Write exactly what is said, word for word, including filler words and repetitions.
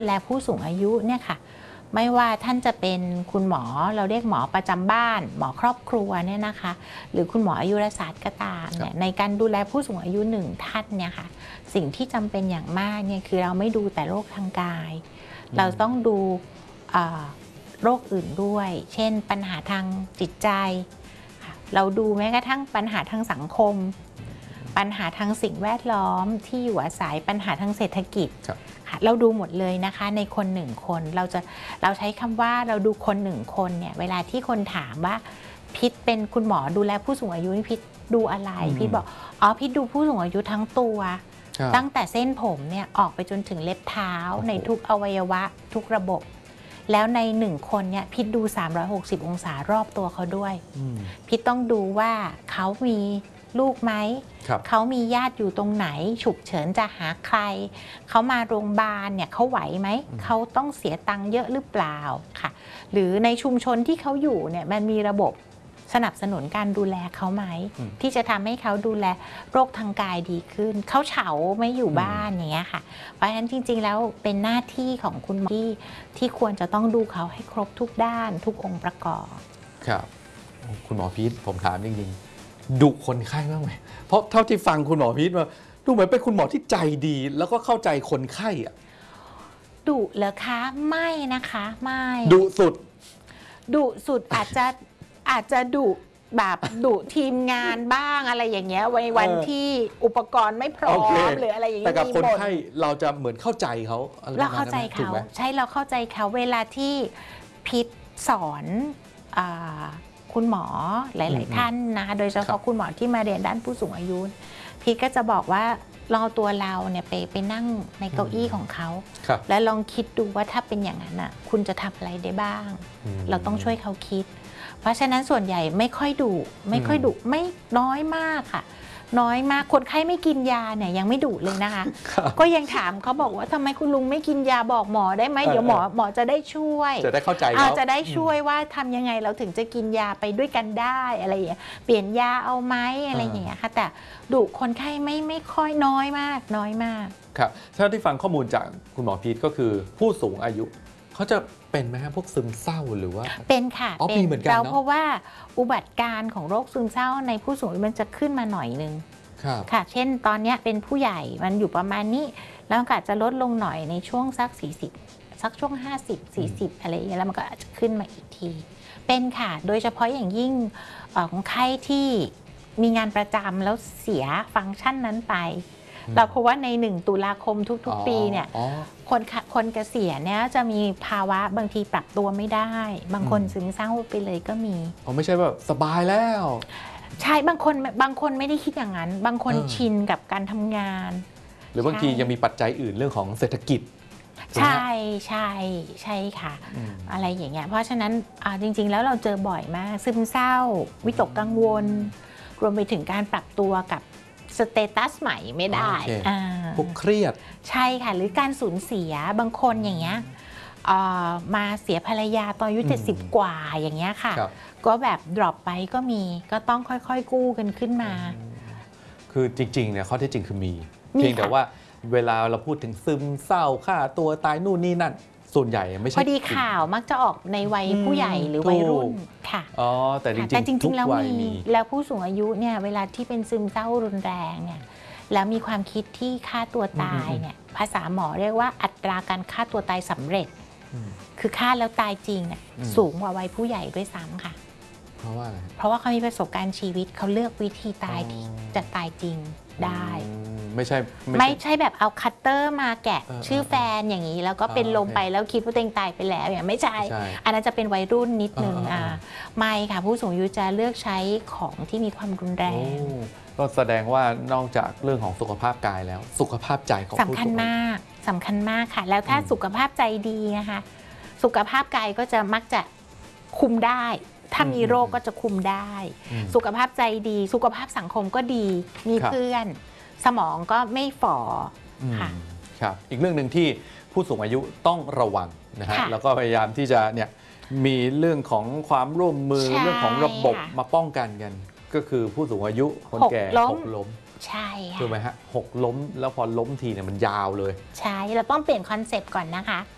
และผู้สูงอายุเนี่ยค่ะไม่ว่าท่านจะเป็นคุณหมอเราเรียกหมอประจำบ้านหมอครอบครัวเนี่ยนะคะหรือคุณหมออายุรศาสตร์ก็ตามเนี่ยในการดูแลผู้สูงอายุหนึ่งท่านเนี่ยค่ะสิ่งที่จำเป็นอย่างมากเนี่ยคือเราไม่ดูแต่โรคทางกายเราต้องดูโรคอื่นด้วยเช่นปัญหาทางจิตใจเราดูแม้กระทั่งปัญหาทางสังคมปัญหาทางสิ่งแวดล้อมที่อยู่อาศัยปัญหาทางเศรษฐกิจเราดูหมดเลยนะคะในคนหนึ่งคนเราจะเราใช้คำว่าเราดูคนหนึ่งคนเนี่ยเวลาที่คนถามว่าพิษเป็นคุณหมอดูแลผู้สูงอายุนี่พิษดูอะไรพิษบอกอ๋อพิษดูผู้สูงอายุทั้งตัวตั้งแต่เส้นผมเนี่ยออกไปจนถึงเล็บเท้าในทุกอวัยวะทุกระบบแล้วในหนึ่งคนเนี่ยพิษดูสามร้อยหกสิบองศารอบตัวเขาด้วยพิษต้องดูว่าเขามีลูกไหมเขามีญาติอยู่ตรงไหนฉุกเฉินจะหาใครเขามาโรงพยาบาลเนี่ยเขาไหวไหมเขาต้องเสียตังค์เยอะหรือเปล่าค่ะหรือในชุมชนที่เขาอยู่เนี่ยมันมีระบบสนับสนุนการดูแลเขาไหมที่จะทำให้เขาดูแลโรคทางกายดีขึ้นเขาเฉาไม่อยู่บ้านอย่างเงี้ยค่ะเพราะฉะนั้นจริงๆแล้วเป็นหน้าที่ของคุณหมอที่ที่ควรจะต้องดูเขาให้ครบทุกด้านทุกองค์ประกอบครับคุณหมอพีทผมถามจริงๆดุคนไข้บ้างไหมเพราะเท่าที่ฟังคุณหมอพีทมาดูเหมือนเป็นคุณหมอที่ใจดีแล้วก็เข้าใจคนไข้อะดุเหรอคะไม่นะคะไม่ดุสุดดุสุดอาจจะอาจจะดุแบบดุทีมงานบ้างอะไรอย่างเงี้ยในวันที่อุปกรณ์ไม่พร้อมหรืออะไรอย่างเงี้ยแต่กับคนไข้เราจะเหมือนเข้าใจเขาเราเข้าใจเขาใช่เราเข้าใจเขาเวลาที่พิษสอนคุณหมอหลายๆท่านนะคะโดยเฉพาะคุณหมอที่มาเรียนด้านผู้สูงอายุพี่ก็จะบอกว่าลองตัวเราเนี่ยไปไปนั่งในเก้าอี้ของเขาแล้วลองคิดดูว่าถ้าเป็นอย่างนั้นอ่ะคุณจะทำอะไรได้บ้างเราต้องช่วยเขาคิดเพราะฉะนั้นส่วนใหญ่ไม่ค่อยดุไม่ค่อยดุไม่น้อยมากค่ะน้อยมากคนไข้ไม่กินยาเนี่ยยังไม่ดุเลยนะคะก็ยังถามเขาบอกว่าทำไมคุณลุงไม่กินยาบอกหมอได้ไหมเดี๋ยวหมอหมอจะได้ช่วยจะได้เข้าใจเขาจะได้ช่วยว่าทำยังไงเราถึงจะกินยาไปด้วยกันได้อะไรอย่างเงี้ยเปลี่ยนยาเอาไหมอะไรอย่างเงี้ยค่ะแต่ดุคนไข้ไม่ไม่ค่อยน้อยมากน้อยมากครับถ้าที่ฟังข้อมูลจากคุณหมอพีทก็คือผู้สูงอายุเขาจะเป็นไหมครับพวกซึมเศร้าหรือว่าเป็นค่ะอ๋อมีเหมือนกันเนาะเพราะว่าอุบัติการของโรคซึมเศร้าในผู้สูงอายุมันจะขึ้นมาหน่อยนึงค่ะเช่นตอนนี้เป็นผู้ใหญ่มันอยู่ประมาณนี้แล้วก็อาจจะลดลงหน่อยในช่วงสักสี่สิบสักช่วงห้าสิบ สี่สิบอะไรอย่างเงี้ยแล้วมันก็อาจจะขึ้นมาอีกทีเป็นค่ะโดยเฉพาะอย่างยิ่งของไข้ที่มีงานประจำแล้วเสียฟังก์ชันนั้นไปเราเพราะว่าในหนึ่งตุลาคมทุกๆปีเนี่ยคนคนเกษียณเนี่ยจะมีภาวะบางทีปรับตัวไม่ได้บางคนซึมเศร้าไปเลยก็มีอ๋อไม่ใช่แบบสบายแล้วใช่บางคนบางคนไม่ได้คิดอย่างนั้นบางคนชินกับการทำงานหรือบางทียังมีปัจจัยอื่นเรื่องของเศรษฐกิจใช่ใช่ใช่ค่ะอะไรอย่างเงี้ยเพราะฉะนั้นจริงๆแล้วเราเจอบ่อยมากซึมเศร้าวิตกกังวลรวมไปถึงการปรับตัวกับสเตตัสใหม่ไม่ได้พวกเครียดใช่ค่ะหรือการสูญเสียบางคนอย่างเงี้ยมาเสียภรรยาตอนอายุเจ็ดสิบกว่าอย่างเงี้ยค่ะก็แบบดรอปไปก็มีก็ต้องค่อยๆกู้กันขึ้นมาคือจริงๆเนี่ยข้อเท็จจริงคือมีเพียงแต่ว่าเวลาเราพูดถึงซึมเศร้าฆ่าตัวตายนู่นนี่นั่นส่วนใหญ่ไม่ใช่พอดีข่าวมักจะออกในวัยผู้ใหญ่หรือวัยรุ่นค่ะอ๋อแต่จริงๆแล้วมีแล้วผู้สูงอายุเนี่ยเวลาที่เป็นซึมเศร้ารุนแรงเนี่ยแล้วมีความคิดที่ฆ่าตัวตายเนี่ยภาษาหมอเรียกว่าอัตราการฆ่าตัวตายสำเร็จคือฆ่าแล้วตายจริงเนี่ยสูงกว่าวัยผู้ใหญ่ด้วยซ้ำค่ะเพราะว่าอะไรเพราะว่าเขามีประสบการณ์ชีวิตเขาเลือกวิธีตายที่จะตายจริงได้ไม่ใช่ไม่ใช่แบบเอาคัตเตอร์มาแกะชื่อแฟนอย่างนี้แล้วก็เป็นลมไปแล้วคิดว่าตัวเองตายไปแล้วอย่างไม่ใช่อันนั้นจะเป็นวัยรุ่นนิดนึงอ่าไม่ค่ะผู้สูงอายุจะเลือกใช้ของที่มีความรุนแรงก็แสดงว่านอกจากเรื่องของสุขภาพกายแล้วสุขภาพใจของสำคัญมากสำคัญมากค่ะแล้วถ้าสุขภาพใจดีนะคะสุขภาพกายก็จะมักจะคุมได้ถ้ามีโรคก็จะคุมได้สุขภาพใจดีสุขภาพสังคมก็ดีมีเพื่อนสมองก็ไม่ฝ่อค่ะครับอีกเรื่องหนึ่งที่ผู้สูงอายุต้องระวังนะฮะแล้วก็พยายามที่จะเนี่ยมีเรื่องของความร่วมมือเรื่องของระบบมาป้องกันกันก็คือผู้สูงอายุคนแก่หกล้มใช่ค่ะถูกไหมฮะหกล้มแล้วพอล้มทีเนี่ยมันยาวเลยใช่เราต้องเปลี่ยนคอนเซปต์ก่อนนะคะ